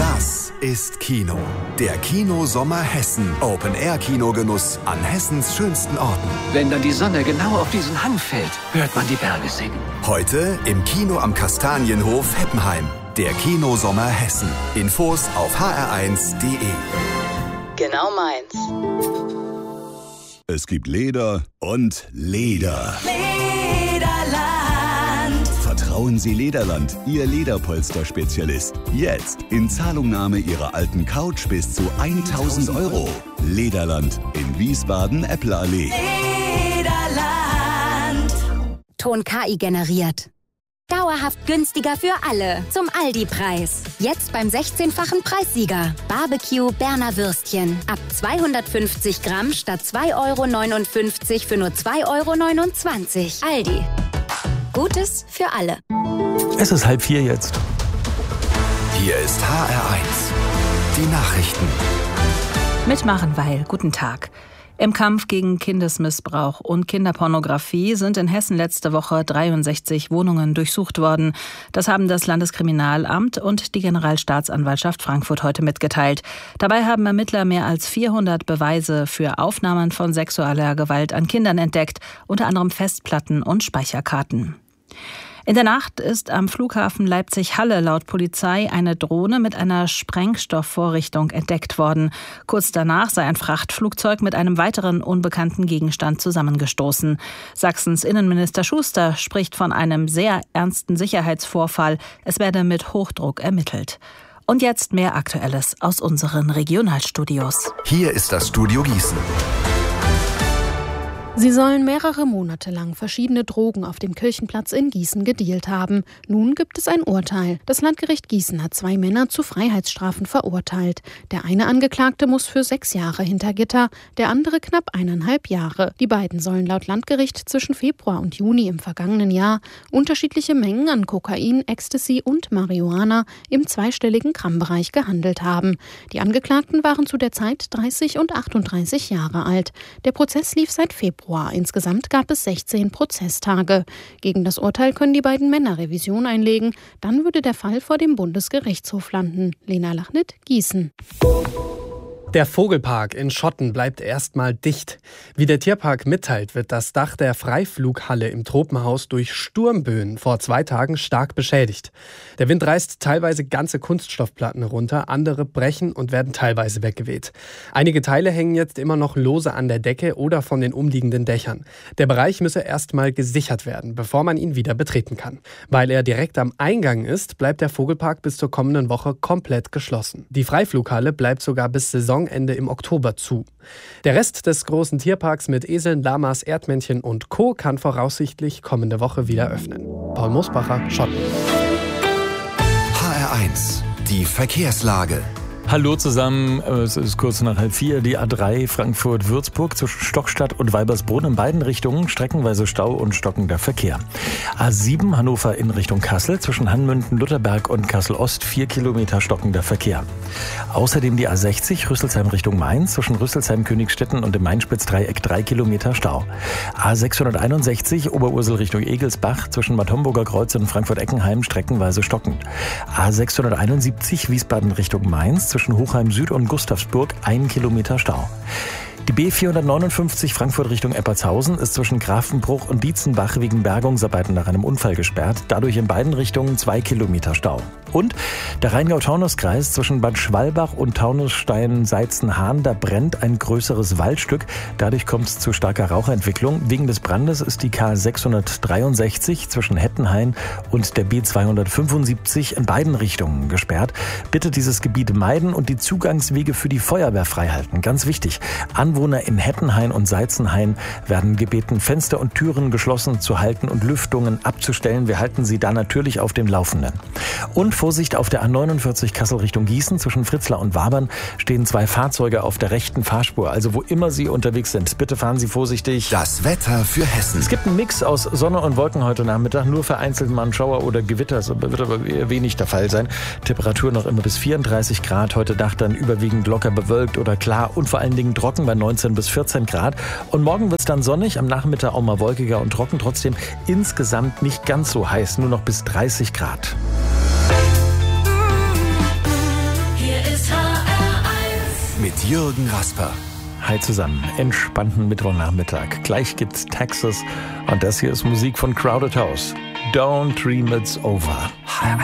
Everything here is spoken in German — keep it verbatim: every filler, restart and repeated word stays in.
Das ist Kino. Der Kino-Sommer Hessen. Open-Air-Kinogenuss an Hessens schönsten Orten. Wenn dann die Sonne genau auf diesen Hang fällt, hört man die Berge singen. Heute im Kino am Kastanienhof Heppenheim. Der Kino-Sommer Hessen. Infos auf h r eins punkt d e. Genau meins. Es gibt Leder und Leder. Lederland. Vertrauen Sie Lederland, Ihr Lederpolster-Spezialist. Jetzt in Zahlungnahme Ihrer alten Couch bis zu tausend Euro. Lederland in Wiesbaden-Epplerallee. Lederland. Ton K I generiert. Dauerhaft günstiger für alle. Zum Aldi-Preis. Jetzt beim sechzehnfachen Preissieger. Barbecue Berner Würstchen. Ab zweihundertfünfzig Gramm statt zwei Euro neunundfünfzig für nur zwei Euro neunundzwanzig. Aldi. Gutes für alle. Es ist halb vier jetzt. Hier ist H R eins. Die Nachrichten. Mitmachen, weil. Guten Tag. Im Kampf gegen Kindesmissbrauch und Kinderpornografie sind in Hessen letzte Woche dreiundsechzig Wohnungen durchsucht worden. Das haben das Landeskriminalamt und die Generalstaatsanwaltschaft Frankfurt heute mitgeteilt. Dabei haben Ermittler mehr als vierhundert Beweise für Aufnahmen von sexueller Gewalt an Kindern entdeckt, unter anderem Festplatten und Speicherkarten. In der Nacht ist am Flughafen Leipzig-Halle laut Polizei eine Drohne mit einer Sprengstoffvorrichtung entdeckt worden. Kurz danach sei ein Frachtflugzeug mit einem weiteren unbekannten Gegenstand zusammengestoßen. Sachsens Innenminister Schuster spricht von einem sehr ernsten Sicherheitsvorfall. Es werde mit Hochdruck ermittelt. Und jetzt mehr Aktuelles aus unseren Regionalstudios. Hier ist das Studio Gießen. Sie sollen mehrere Monate lang verschiedene Drogen auf dem Kirchenplatz in Gießen gedealt haben. Nun gibt es ein Urteil. Das Landgericht Gießen hat zwei Männer zu Freiheitsstrafen verurteilt. Der eine Angeklagte muss für sechs Jahre hinter Gitter, der andere knapp eineinhalb Jahre. Die beiden sollen laut Landgericht zwischen Februar und Juni im vergangenen Jahr unterschiedliche Mengen an Kokain, Ecstasy und Marihuana im zweistelligen Grammbereich gehandelt haben. Die Angeklagten waren zu der Zeit dreißig und achtunddreißig Jahre alt. Der Prozess lief seit Februar. Insgesamt gab es sechzehn Prozesstage. Gegen das Urteil können die beiden Männer Revision einlegen. Dann würde der Fall vor dem Bundesgerichtshof landen. Lena Lachnitt, Gießen. Der Vogelpark in Schotten bleibt erstmal dicht. Wie der Tierpark mitteilt, wird das Dach der Freiflughalle im Tropenhaus durch Sturmböen vor zwei Tagen stark beschädigt. Der Wind reißt teilweise ganze Kunststoffplatten runter, andere brechen und werden teilweise weggeweht. Einige Teile hängen jetzt immer noch lose an der Decke oder von den umliegenden Dächern. Der Bereich müsse erstmal gesichert werden, bevor man ihn wieder betreten kann. Weil er direkt am Eingang ist, bleibt der Vogelpark bis zur kommenden Woche komplett geschlossen. Die Freiflughalle bleibt sogar bis Saisonende im Oktober zu. Der Rest des großen Tierparks mit Eseln, Lamas, Erdmännchen und Co. kann voraussichtlich kommende Woche wieder öffnen. Paul Mosbacher, Schotten. H R eins. Die Verkehrslage. Hallo zusammen, es ist kurz nach halb vier, die A drei Frankfurt-Würzburg zwischen Stockstadt und Weibersbrunn in beiden Richtungen, streckenweise Stau und stockender Verkehr. A sieben Hannover in Richtung Kassel zwischen Hanmünden, Lutherberg und Kassel-Ost, vier Kilometer stockender Verkehr. Außerdem die A sechzig Rüsselsheim Richtung Mainz zwischen Rüsselsheim, Königstetten und dem Main-Spitz-Dreieck, drei Kilometer Stau. A sechshunderteinundsechzig Oberursel Richtung Egelsbach zwischen Bad Homburger Kreuz und Frankfurt-Eckenheim streckenweise stockend. A sechshunderteinundsiebzig Wiesbaden Richtung Mainz zwischen Hochheim Süd und Gustavsburg, ein Kilometer Stau. Die B vierhundertneunundfünfzig Frankfurt Richtung Eppertshausen ist zwischen Grafenbruch und Dietzenbach wegen Bergungsarbeiten nach einem Unfall gesperrt. Dadurch in beiden Richtungen zwei Kilometer Stau. Und der Rheingau-Taunus-Kreis zwischen Bad Schwalbach und Taunusstein-Seitzen-Hahn, da brennt ein größeres Waldstück. Dadurch kommt es zu starker Rauchentwicklung. Wegen des Brandes ist die K sechshundertdreiundsechzig zwischen Hettenhain und der B zweihundertfünfundsiebzig in beiden Richtungen gesperrt. Bitte dieses Gebiet meiden und die Zugangswege für die Feuerwehr freihalten. Ganz wichtig. Anwohner in Hettenhain und Seizenhain werden gebeten, Fenster und Türen geschlossen zu halten und Lüftungen abzustellen. Wir halten Sie da natürlich auf dem Laufenden. Und Vorsicht auf der A neunundvierzig Kassel Richtung Gießen zwischen Fritzlar und Wabern stehen zwei Fahrzeuge auf der rechten Fahrspur. Also wo immer Sie unterwegs sind, bitte fahren Sie vorsichtig. Das Wetter für Hessen. Es gibt einen Mix aus Sonne und Wolken heute Nachmittag. Nur vereinzelt mal ein Schauer oder Gewitter. Das wird aber eher wenig der Fall sein. Temperatur noch immer bis vierunddreißig Grad. Heute Nacht dann überwiegend locker bewölkt oder klar und vor allen Dingen trocken bei neunzehn bis vierzehn Grad. Und morgen wird es dann sonnig, am Nachmittag auch mal wolkiger und trocken. Trotzdem insgesamt nicht ganz so heiß, nur noch bis dreißig Grad. mit Jürgen Rasper. Hi zusammen, entspannten Mittwochnachmittag. Gleich gibt's Texas und das hier ist Musik von Crowded House. Don't Dream It's Over.